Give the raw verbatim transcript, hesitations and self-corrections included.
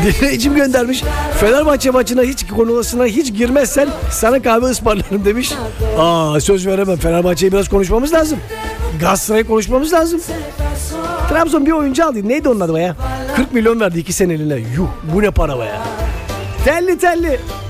Dinleyicim göndermiş. Fenerbahçe maçına hiç konulasına hiç girmezsen sana kahve ısmarlarım demiş. Aa, söz veremem. Fenerbahçe'yi biraz konuşmamız lazım. Galatasaray'ı konuşmamız lazım. Trabzon bir oyuncu aldı. Neydi onun adı be ya? kırk milyon verdi iki seneliğine. Yuh, bu ne para be ya. Telli telli.